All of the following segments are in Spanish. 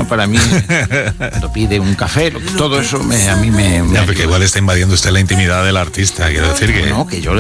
para mí, cuando pide un café, todo eso a mí me porque igual está invadiendo usted la intimidad del artista, quiero decir que... No, que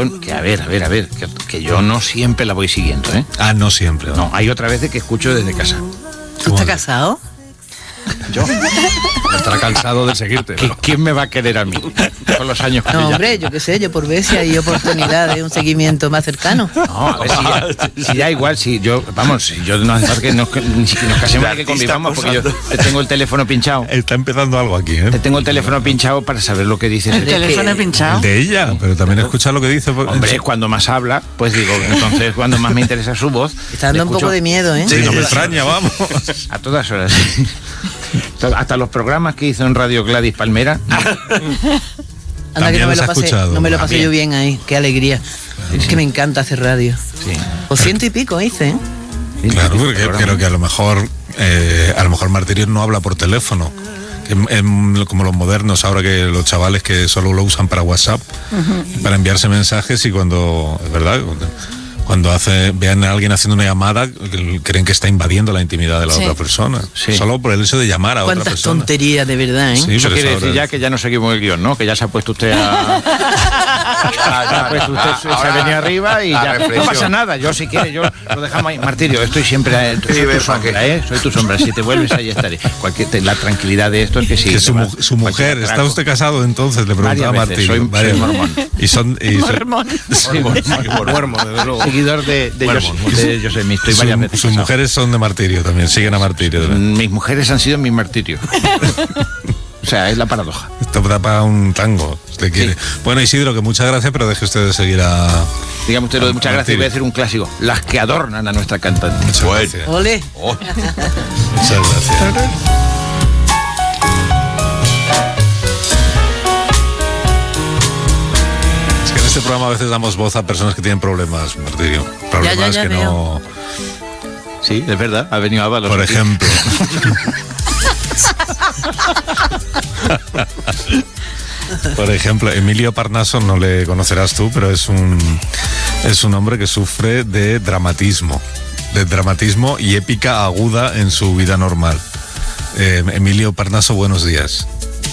yo no siempre la voy siguiendo, ¿eh? Ah, no siempre. No, hay otra vez que escucho desde casa. ¿Tú estás casado? Yo. Estará cansado de seguirte. ¿Quién me va a querer a mí? Con los años que No, ya... hombre, yo qué sé, yo por ver si hay oportunidad de un seguimiento más cercano. No, a ver si da igual, si yo no hace falta que ni siquiera nos casemos ni que convivamos, porque yo te tengo el teléfono pinchado. Está empezando algo aquí, ¿eh? Te tengo el teléfono pinchado para saber lo que dices. ¿El teléfono pinchado? El de ella, pero también escucha lo que dice. Hombre, cuando más habla, pues digo, entonces cuando más me interesa su voz. Está dando un poco de miedo, ¿eh? Sí, no me extraña, vamos. A todas horas. Hasta los programas que hizo en Radio Gladys Palmera. Anda, que no me lo pasé yo bien ahí, qué alegría. Es que me encanta hacer radio. Sí. O 100 y pico hice, ¿eh? Claro, porque creo que a lo mejor Martirio no habla por teléfono. Como los modernos ahora, que los chavales que solo lo usan para WhatsApp, para enviarse mensajes, y cuando, es verdad, cuando vean a alguien haciendo una llamada, creen que está invadiendo la intimidad de la otra persona. Sí. Solo por el hecho de llamar a otra persona. Cuántas tonterías, de verdad, ¿eh? Sí, eso quiere decir ya que ya no seguimos el guión, ¿no? Que ya se ha puesto usted se ha venido arriba y ya no pasa nada. Yo, si quiere, yo lo dejamos ahí. Martirio, estoy siempre soy tu sombra, ¿eh? Soy tu sombra. Si te vuelves, ahí estaré. La tranquilidad de esto es que sí. Que su mujer, ¿está usted casado entonces? Le preguntaba a Martirio. Soy mormón. Mormón. Mormón, desde luego. Seguidor de Yosemite. Estoy varias veces. Sus mujeres son de Martirio también, siguen a Martirio. Mis mujeres han sido mi martirio. O sea, es la paradoja. Esto da para un tango, usted quiere. Sí. Bueno, Isidro, que muchas gracias, pero deje usted de seguir a... Dígame usted lo de muchas gracias, voy a decir un clásico. Las que adornan a nuestra cantante. Muchas gracias. ¡Ole! Oh. Muchas gracias. En este programa a veces damos voz a personas que tienen problemas, Martirio. Problemas ya que veo. no... Sí, es verdad, ha venido Ábalos. Por ejemplo. Por ejemplo, Emilio Parnaso, no le conocerás tú, pero es un hombre que sufre de dramatismo y épica aguda en su vida normal. Emilio Parnaso, buenos días.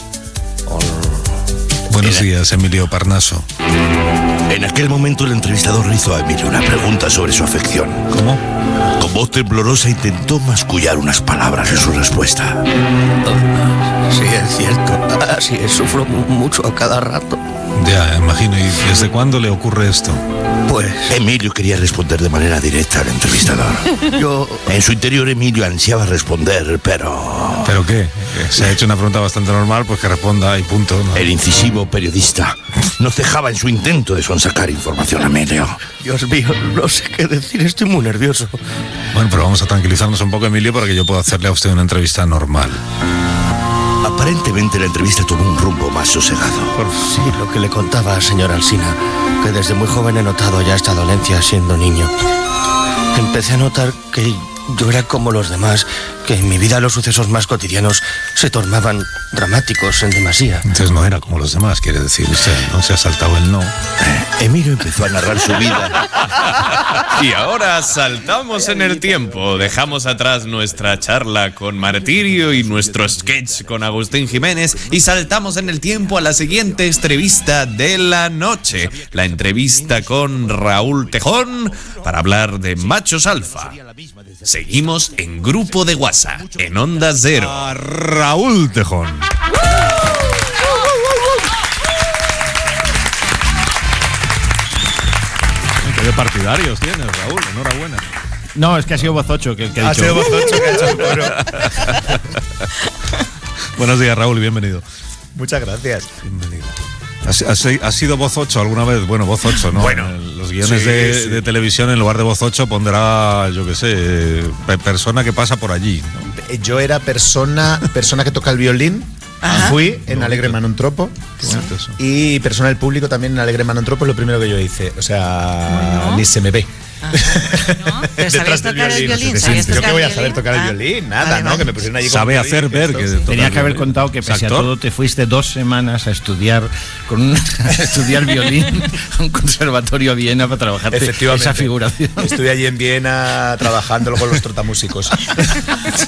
Buenos días, Emilio Parnaso. En aquel momento el entrevistador le hizo a Emilio una pregunta sobre su afección. ¿Cómo? Con voz temblorosa intentó mascullar unas palabras en su respuesta. Sí, es cierto. Así es, sufro mucho a cada rato. Ya, imagino. ¿Y desde cuándo le ocurre esto? Pues Emilio quería responder de manera directa al entrevistador. En su interior Emilio ansiaba responder, pero... ¿Pero qué? Se ha hecho una pregunta bastante normal, pues que responda y punto, ¿no? El incisivo periodista no cejaba en su intento de sonsacar información a Emilio. Dios mío, no sé qué decir, estoy muy nervioso. Bueno, pero vamos a tranquilizarnos un poco, Emilio, para que yo pueda hacerle a usted una entrevista normal. Aparentemente la entrevista tomó un rumbo más sosegado. Sí, lo que le contaba, señor Alsina, que desde muy joven he notado ya esta dolencia siendo niño. Empecé a notar que yo era como los demás, que en mi vida los sucesos más cotidianos se tornaban dramáticos en demasía. Entonces no era como los demás, quiere decir usted, ¿no? Se ha saltado el no. Emilio empezó a narrar su vida. Y ahora saltamos en el tiempo. Dejamos atrás nuestra charla con Martirio y nuestro sketch con Agustín Jiménez y saltamos en el tiempo a la siguiente entrevista de la noche. La entrevista con Raúl Tejón para hablar de machos alfa. Seguimos en Grupo de WhatsApp, en Onda Cero. A Raúl Tejón. ¿Qué de partidarios tienes, Raúl? Enhorabuena. No, es que ha sido Voz 8 que ha dicho. Ha sido Voz 8 que ha hecho el coro. Buenos días, Raúl, y bienvenido. Muchas gracias. Bienvenido. ¿Has sido Voz 8 alguna vez? Bueno, Voz 8, ¿no? Bueno, en los guiones de televisión, en lugar de Voz 8, pondrá, yo qué sé, persona que pasa por allí, ¿no? Yo era persona que toca el violín. Ajá. Fui en Alegre Manontropo. Y persona del público también en Alegre Manontropo, es lo primero que yo hice. O sea, ni se me ve. ¿No? ¿Pero sabías tocar el violín? Yo que voy a saber tocar el violín, nada, vale, ¿no? vale. Que me pusieron allí. Sabe hacer ver que Tenía que haber contado que pese a todo te fuiste 2 semanas a estudiar estudiar violín a un conservatorio a Viena para trabajar esa figuración. Estuve allí en Viena trabajándolo con los trotamúsicos.